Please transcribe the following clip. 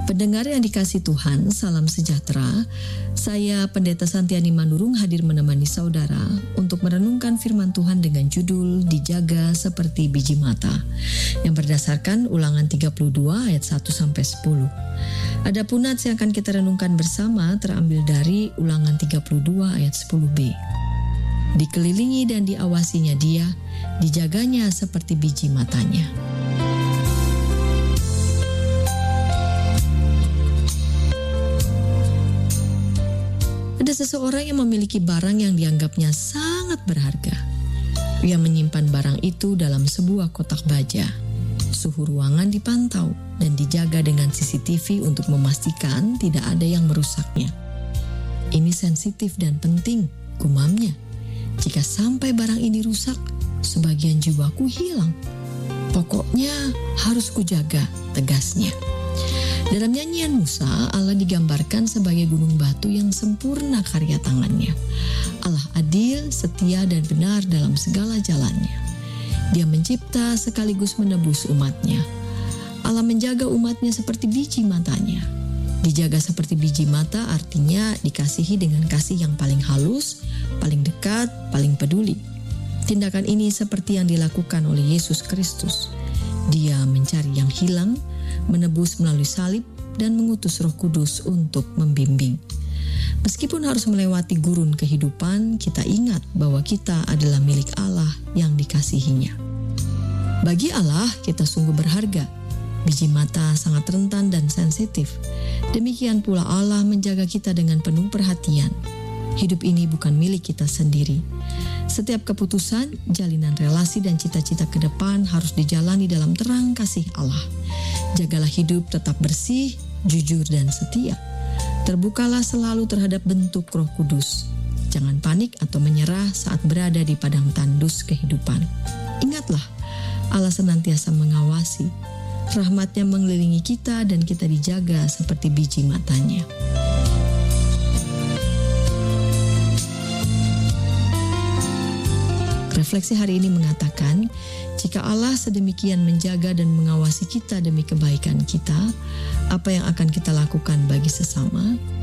Pendengar yang dikasih Tuhan, salam sejahtera. Saya Pendeta Santiani Manurung hadir menemani saudara untuk merenungkan firman Tuhan dengan judul Dijaga Seperti Biji Mata yang berdasarkan Ulangan 32 ayat 1-10. Adapun nats yang akan kita renungkan bersama terambil dari Ulangan 32 ayat 10b. Dikelilingi dan diawasinya Dia, dijaganya seperti biji matanya. Ada seseorang yang memiliki barang yang dianggapnya sangat berharga. Ia menyimpan barang itu dalam sebuah kotak baja. Suhu ruangan dipantau dan dijaga dengan CCTV untuk memastikan tidak ada yang merusaknya. Ini sensitif dan penting, gumamnya. Jika sampai barang ini rusak, sebagian jiwaku hilang. Pokoknya harus kujaga, tegasnya. Dalam nyanyian Musa, Allah digambarkan sebagai gunung batu yang sempurna karya tangannya. Allah adil, setia, dan benar dalam segala jalannya. Dia mencipta sekaligus menebus umatnya. Allah menjaga umatnya seperti biji matanya. Dijaga seperti biji mata artinya dikasihi dengan kasih yang paling halus, paling dekat, paling peduli. Tindakan ini seperti yang dilakukan oleh Yesus Kristus. Dia mencari yang hilang, menebus melalui salib, dan mengutus Roh Kudus untuk membimbing. Meskipun harus melewati gurun kehidupan, kita ingat bahwa kita adalah milik Allah yang dikasihinya. Bagi Allah, kita sungguh berharga. Biji mata sangat rentan dan sensitif. Demikian pula Allah menjaga kita dengan penuh perhatian. Hidup ini bukan milik kita sendiri. Setiap keputusan, jalinan relasi dan cita-cita ke depan harus dijalani dalam terang kasih Allah. Jagalah hidup tetap bersih, jujur dan setia. Terbukalah selalu terhadap bentuk Roh Kudus. Jangan panik atau menyerah saat berada di padang tandus kehidupan. Ingatlah, Allah senantiasa mengawasi. Rahmat-Nya mengelilingi kita dan kita dijaga seperti biji matanya. Refleksi hari ini mengatakan, jika Allah sedemikian menjaga dan mengawasi kita demi kebaikan kita, apa yang akan kita lakukan bagi sesama?